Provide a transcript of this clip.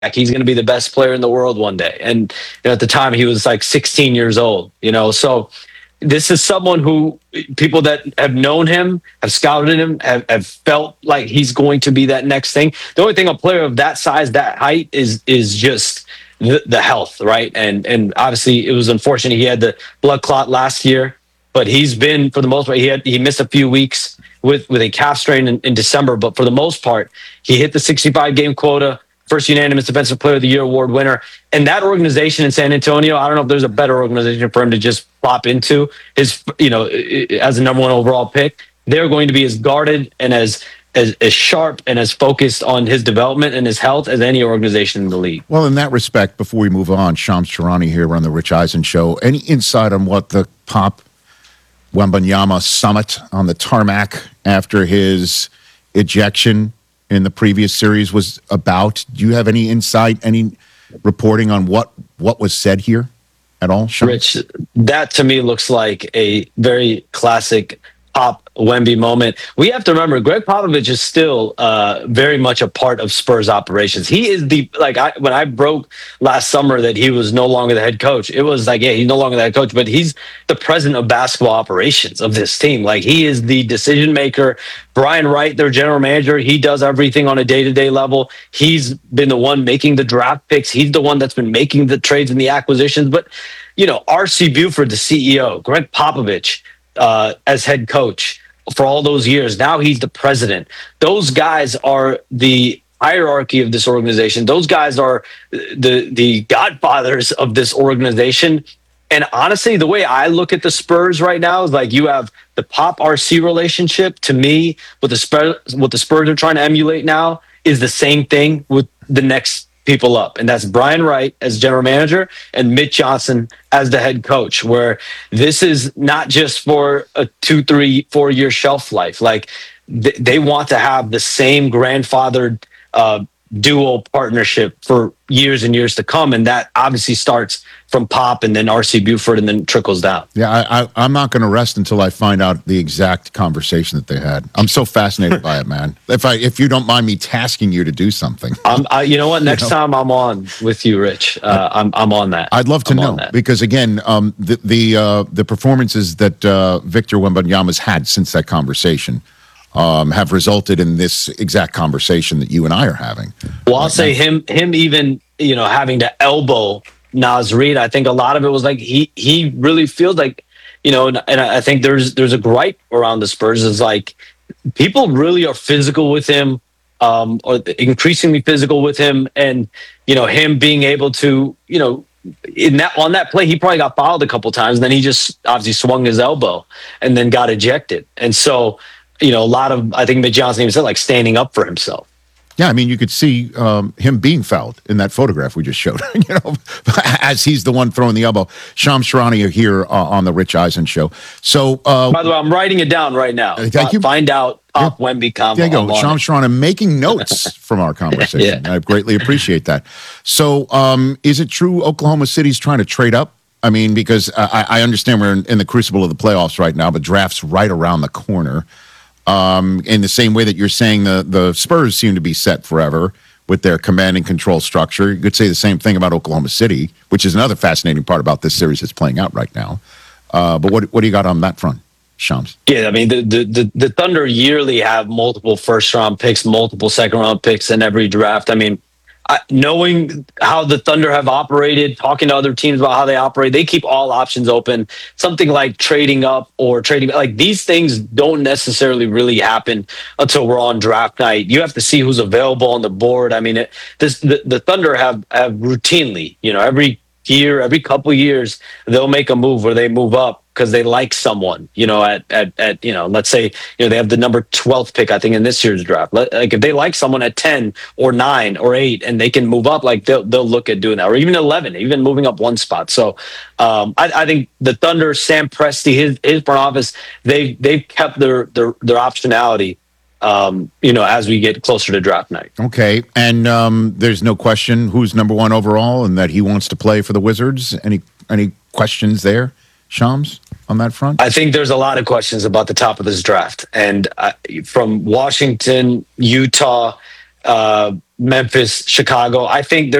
He's going to be the best player in the world one day. And at the time, he was like 16 years old. So this is someone who people that have known him, have scouted him, have felt like he's going to be that next thing. The only thing a player of that size, that height is just the health, right? And obviously it was unfortunate he had the blood clot last year, but he's been, for the most part, he missed a few weeks with a calf strain in December, but for the most part, he hit the 65 game quota. First unanimous Defensive Player of the Year award winner. And that organization in San Antonio, I don't know if there's a better organization for him to just plop into as a number one overall pick. They're going to be as guarded and as sharp and as focused on his development and his health as any organization in the league. Well, in that respect, before we move on, Shams Charania here on the Rich Eisen Show. Any insight on what the Pop Wembanyama summit on the tarmac after his ejection in the previous series was about? Do you have any insight, any reporting on what was said here at all, Sean? Rich, that to me looks like a very classic Pop Wemby moment. We have to remember, Greg Popovich is still very much a part of Spurs operations. He is when I broke last summer that he was no longer the head coach, it was like, yeah, he's no longer the head coach, but he's the president of basketball operations of this team. Like, he is the decision maker. Brian Wright, their general manager, he does everything on a day-to-day level. He's been the one making the draft picks. He's the one that's been making the trades and the acquisitions. But, R.C. Buford, the CEO, Greg Popovich, as head coach for all those years. Now he's the president. Those guys are the hierarchy of this organization. Those guys are the godfathers of this organization. And honestly, the way I look at the Spurs right now is like, you have the Pop RC relationship. To me, what the Spurs are trying to emulate now is the same thing with the next people up, and that's Brian Wright as general manager and Mitch Johnson as the head coach, where this is not just for a 2, 3, 4 year shelf life. Like, they want to have the same grandfathered dual partnership for years and years to come, and that obviously starts from Pop and then RC Buford and then trickles down. Yeah, I'm not going to rest until I find out the exact conversation that they had. I'm so fascinated by it, man. If you don't mind me tasking you to do something, you know what? Next time I'm on with you, Rich. I'm on that. I'd love to know, because again, the performances that Victor Wembanyama's had since that conversation have resulted in this exact conversation that you and I are having. Well, I'll say him even having to elbow Naz Reid, I think a lot of it was like he really feels like, and I think there's a gripe around the Spurs is like, people really are physical with him, or increasingly physical with him, and him being able to on that play, he probably got fouled a couple times, and then he just obviously swung his elbow and then got ejected. And so a lot of, I think Mitch Johnson even said, like, standing up for himself. Yeah, I mean, you could see him being fouled in that photograph we just showed, as he's the one throwing the elbow. Shams Charania here on the Rich Eisen Show. So, by the way, I'm writing it down right now. Thank you. Find out Pop Wemby combo. There you go, Shams Charania making notes from our conversation. I greatly appreciate that. So, is it true Oklahoma City's trying to trade up? I mean, because I understand we're in the crucible of the playoffs right now, but draft's right around the corner. In the same way that you're saying the Spurs seem to be set forever with their command and control structure, you could say the same thing about Oklahoma City, which is another fascinating part about this series that's playing out right now. But what do you got on that front, Shams? Yeah, I mean, the Thunder yearly have multiple first-round picks, multiple second-round picks in every draft. I mean, knowing how the Thunder have operated, talking to other teams about how they operate, they keep all options open. Something like trading up or trading, like, these things don't necessarily really happen until we're on draft night. You have to see who's available on the board. I mean, the Thunder have routinely, every year, every couple years, they'll make a move where they move up because they like someone, at let's say, they have the number 12th pick, I think, in this year's draft. Like, if they like someone at 10 or 9 or 8 and they can move up, like, they'll look at doing that, or even 11, even moving up one spot. So I think the Thunder, Sam Presti, his front office, they've kept their optionality, as we get closer to draft night. Okay. And there's no question who's number 1 overall and that he wants to play for the Wizards. Any questions there, Shams, on that front? I think there's a lot of questions about the top of this draft. And from Washington, Utah, Memphis, Chicago. I think